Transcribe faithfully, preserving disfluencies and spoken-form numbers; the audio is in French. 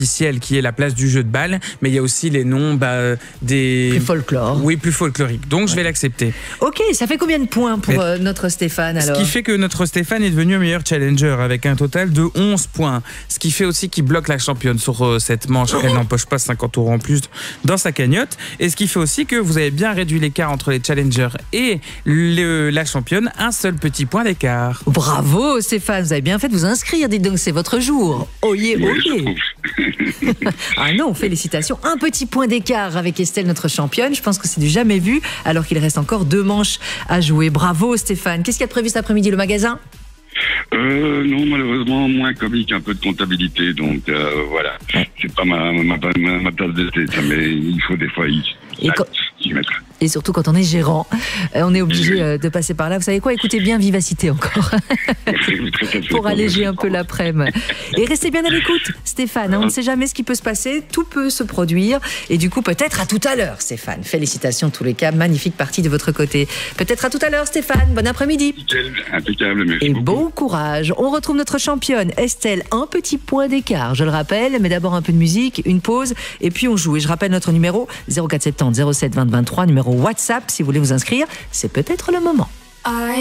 officielle qui est la place du jeu de balle, mais il y a aussi les noms bah, des... Plus folklore. Oui, plus folklorique. Donc, ouais. je vais l'accepter. Ok, ça fait combien de points pour euh, notre Stéphane alors? Ce qui fait que notre Stéphane est devenu un meilleur challenger avec un total de onze points. Ce qui fait aussi qu'il bloque la championne sur euh, cette manche. Elle n'empoche pas cinquante euros en plus dans sa cagnotte. Et ce qui fait aussi que vous avez bien réduit l'écart entre les challengers et le, la championne. Un seul petit point d'écart. Bravo Stéphane, vous avez bien fait de vous inscrire. Dites donc, c'est votre jour. Oyez, oyez. Ah non, félicitations. Un petit point d'écart avec Estelle, notre championne. Je pense que c'est du jamais vu, alors qu'il reste encore deux manches à jouer. Bravo Stéphane. Qu'est-ce qu'il y a de prévu cet après-midi, le magasin? Euh, non, malheureusement, moins comique, un peu de comptabilité, donc euh, voilà. C'est pas ma, ma, ma, ma tasse de thé, mais il faut des fois y, et, quand... y mettre. Et surtout quand on est gérant, on est obligé oui. de passer par là. Vous savez quoi? Écoutez bien Vivacité encore, pour alléger un peu l'après-midi. Et restez bien à l'écoute, Stéphane. Hein, on ne sait jamais ce qui peut se passer, tout peut se produire. Et du coup, peut-être à tout à l'heure, Stéphane. Félicitations en tous les cas, magnifique partie de votre côté. Peut-être à tout à l'heure, Stéphane. Bon après-midi. Impeccable, merci Et beaucoup. Bon courage. On retrouve notre championne, Estelle. Un petit point d'écart, je le rappelle. Mais d'abord un peu de musique, une pause, et puis on joue. Et je rappelle notre numéro zéro quatre soixante-dix zéro sept vingt vingt-trois, numéro WhatsApp si vous voulez vous inscrire. C'est peut-être le moment.